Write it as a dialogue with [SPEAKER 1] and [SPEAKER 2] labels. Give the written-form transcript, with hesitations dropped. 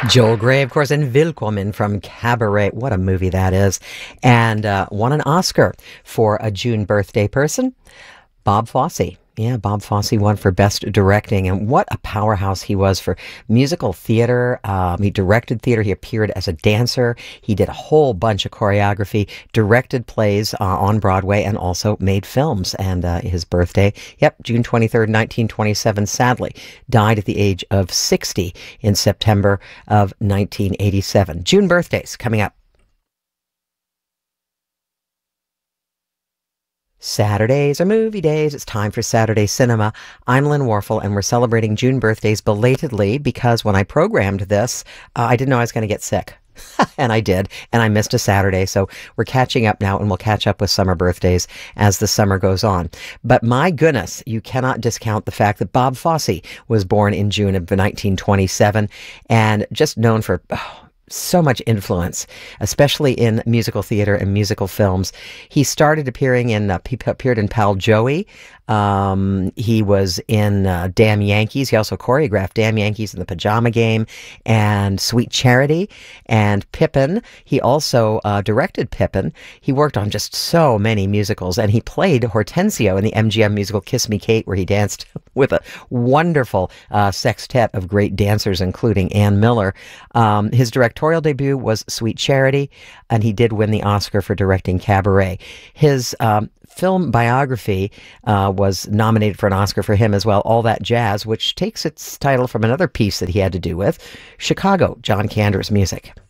[SPEAKER 1] Joel Grey, of course, and Willkommen from Cabaret. What a movie that is. And won an Oscar for a June birthday person, Bob Fosse. Yeah, Bob Fosse won for Best Directing, and what a powerhouse he was for musical theater. He directed theater. He appeared as a dancer. He did a whole bunch of choreography, directed plays on Broadway, and also made films. And his birthday, yep, June 23rd, 1927, sadly died at the age of 60 in September of 1987. June birthdays coming up. Saturdays are movie days. It's time for Saturday Cinema. I'm Lynn Warfel, and we're celebrating June birthdays belatedly because when I programmed this, I didn't know I was going to get sick. And I did, and I missed a Saturday, so we're catching up now, and we'll catch up with summer birthdays as the summer goes on. But my goodness, you cannot discount the fact that Bob Fosse was born in June of 1927, and just known for so much influence, especially in musical theater and musical films. He started appearing in, he appeared in Pal Joey. He was in Damn Yankees. He also choreographed Damn Yankees and The Pajama Game and Sweet Charity and Pippin. He also directed Pippin. He worked on just so many musicals, and he played Hortensio in the MGM musical Kiss Me Kate, where he danced with a wonderful sextet of great dancers, including Ann Miller. His directorial debut was Sweet Charity, and he did win the Oscar for directing Cabaret. His film biography was nominated for an Oscar for him as well, All That Jazz, which takes its title from another piece that he had to do with Chicago, John Cander's music.